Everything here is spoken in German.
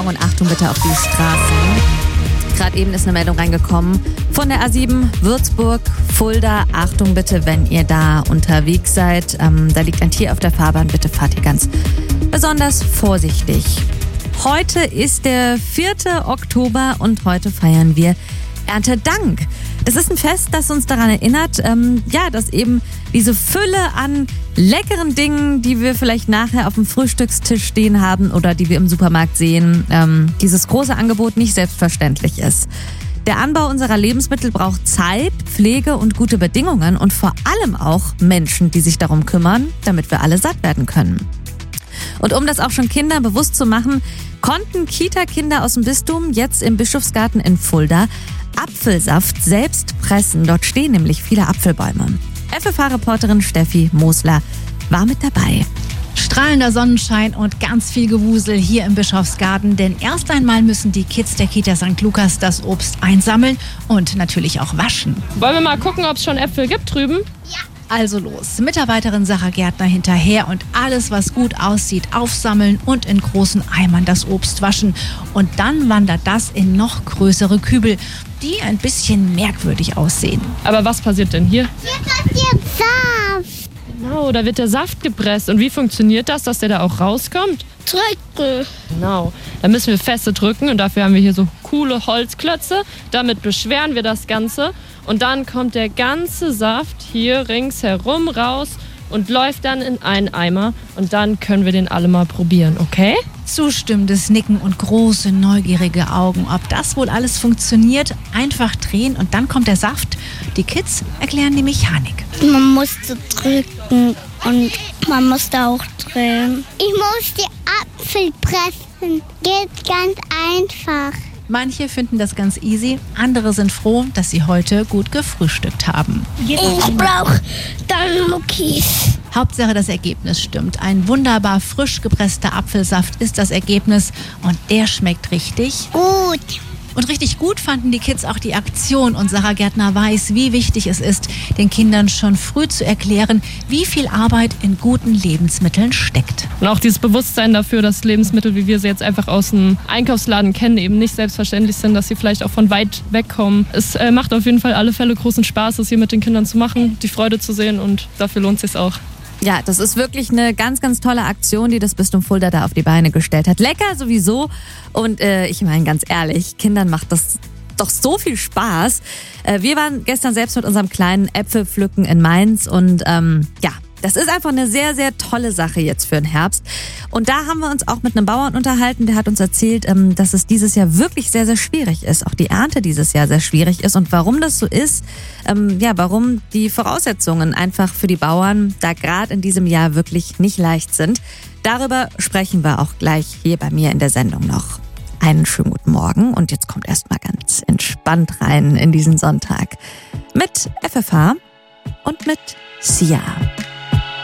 Und Achtung bitte auf die Straßen. Gerade eben ist eine Meldung reingekommen von der A7 Würzburg, Fulda. Achtung bitte, wenn ihr da unterwegs seid. Da liegt ein Tier auf der Fahrbahn. Bitte fahrt ihr ganz besonders vorsichtig. Heute ist der 4. Oktober und heute feiern wir Erntedank. Das ist ein Fest, das uns daran erinnert, dass eben diese Fülle an leckeren Dingen, die wir vielleicht nachher auf dem Frühstückstisch stehen haben oder die wir im Supermarkt sehen, dieses große Angebot nicht selbstverständlich ist. Der Anbau unserer Lebensmittel braucht Zeit, Pflege und gute Bedingungen und vor allem auch Menschen, die sich darum kümmern, damit wir alle satt werden können. Und um das auch schon Kindern bewusst zu machen, konnten Kita-Kinder aus dem Bistum jetzt im Bischofsgarten in Fulda Apfelsaft selbst pressen. Dort stehen nämlich viele Apfelbäume. FFH-Reporterin Steffi Mosler war mit dabei. Strahlender Sonnenschein und ganz viel Gewusel hier im Bischofsgarten, denn erst einmal müssen die Kids der Kita St. Lukas das Obst einsammeln und natürlich auch waschen. Wollen wir mal gucken, ob es schon Äpfel gibt drüben? Ja. Also los, Mitarbeiterin Sarah Gärtner hinterher und alles, was gut aussieht, aufsammeln und in großen Eimern das Obst waschen. Und dann wandert das in noch größere Kübel, die ein bisschen merkwürdig aussehen. Aber was passiert denn hier? Hier passiert Saft. Genau, da wird der Saft gepresst. Und wie funktioniert das, dass der da auch rauskommt? Drücken. Genau, da müssen wir feste drücken und dafür haben wir hier so coole Holzklötze. Damit beschweren wir das Ganze und dann kommt der ganze Saft hier ringsherum raus und läuft dann in einen Eimer und dann können wir den alle mal probieren, okay? Zustimmendes Nicken und große, neugierige Augen. Ob das wohl alles funktioniert? Einfach drehen und dann kommt der Saft. Die Kids erklären die Mechanik. Man musste drücken und man musste auch drehen. Ich muss die Apfel pressen. Geht ganz einfach. Manche finden das ganz easy, andere sind froh, dass sie heute gut gefrühstückt haben. Ich brauche dann Muckis. Hauptsache das Ergebnis stimmt. Ein wunderbar frisch gepresster Apfelsaft ist das Ergebnis und der schmeckt richtig gut. Und richtig gut fanden die Kids auch die Aktion und Sarah Gärtner weiß, wie wichtig es ist, den Kindern schon früh zu erklären, wie viel Arbeit in guten Lebensmitteln steckt. Und auch dieses Bewusstsein dafür, dass Lebensmittel, wie wir sie jetzt einfach aus dem Einkaufsladen kennen, eben nicht selbstverständlich sind, dass sie vielleicht auch von weit weg kommen. Es macht auf jeden Fall alle Fälle großen Spaß, es hier mit den Kindern zu machen, die Freude zu sehen und dafür lohnt es sich auch. Ja, das ist wirklich eine ganz, ganz tolle Aktion, die das Bistum Fulda da auf die Beine gestellt hat. Lecker sowieso. Und ich meine ganz ehrlich, Kindern macht das doch so viel Spaß. Wir waren gestern selbst mit unserem kleinen Äpfelpflücken in Mainz und das ist einfach eine sehr, sehr tolle Sache jetzt für den Herbst. Und da haben wir uns auch mit einem Bauern unterhalten, der hat uns erzählt, dass es dieses Jahr wirklich sehr, sehr schwierig ist. Auch die Ernte dieses Jahr sehr schwierig ist. Und warum das so ist, warum die Voraussetzungen einfach für die Bauern da gerade in diesem Jahr wirklich nicht leicht sind. Darüber sprechen wir auch gleich hier bei mir in der Sendung noch. Einen schönen guten Morgen und jetzt kommt erstmal ganz entspannt rein in diesen Sonntag mit FFH und mit Sia.